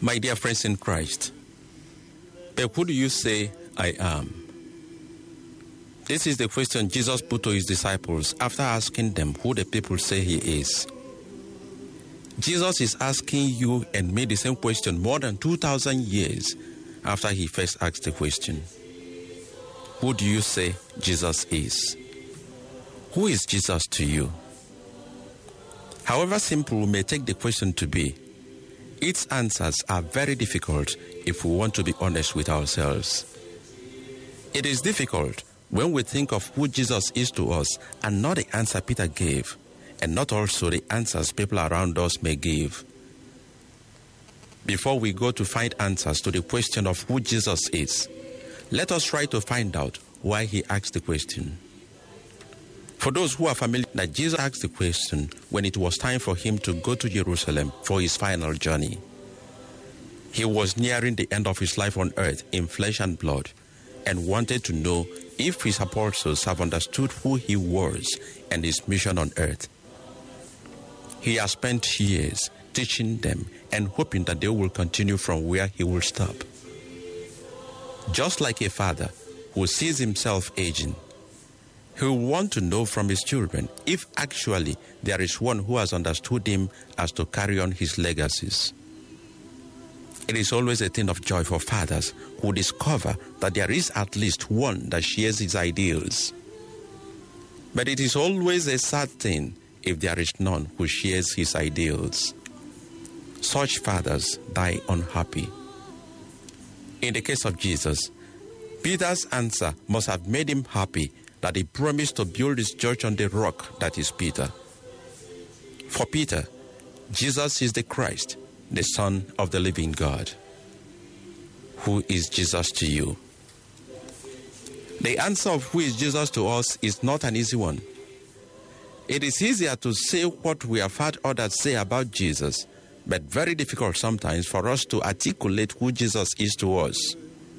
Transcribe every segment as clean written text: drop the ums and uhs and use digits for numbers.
My dear friends in Christ, but who do you say I am? This is the question Jesus put to his disciples after asking them who the people say he is. Jesus is asking you and me the same question more than 2,000 years after he first asked the question. Who do you say Jesus is? Who is Jesus to you? However simple we may take the question to be, its answers are very difficult if we want to be honest with ourselves. It is difficult when we think of who Jesus is to us and not the answer Peter gave, and not also the answers people around us may give. Before we go to find answers to the question of who Jesus is, let us try to find out why he asked the question. For those who are familiar, that Jesus asked the question when it was time for him to go to Jerusalem for his final journey. He was nearing the end of his life on earth in flesh and blood and wanted to know if his apostles have understood who he was and his mission on earth. He has spent years teaching them and hoping that they will continue from where he will stop. Just like a father who sees himself aging, he will want to know from his children if actually there is one who has understood him as to carry on his legacies. It is always a thing of joy for fathers who discover that there is at least one that shares his ideals. But it is always a sad thing if there is none who shares his ideals. Such fathers die unhappy. In the case of Jesus, Peter's answer must have made him happy that he promised to build his church on the rock that is Peter. For Peter, Jesus is the Christ, the Son of the living God. Who is Jesus to you? The answer of who is Jesus to us is not an easy one. It is easier to say what we have heard others say about Jesus, but very difficult sometimes for us to articulate who Jesus is to us.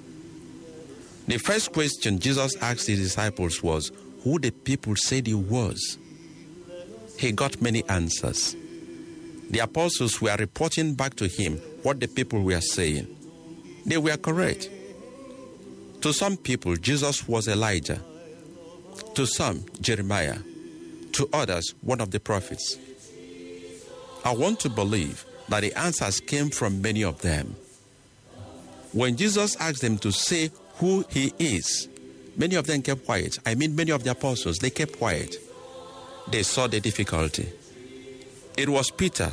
The first question Jesus asked his disciples was who the people said he was. He got many answers. The apostles were reporting back to him what the people were saying. They were correct. To some people, Jesus was Elijah. To some, Jeremiah. To others, one of the prophets. I want to believe that the answers came from many of them. When Jesus asked them to say who he is, many of them kept quiet. Many of the apostles, they kept quiet. They saw the difficulty. It was Peter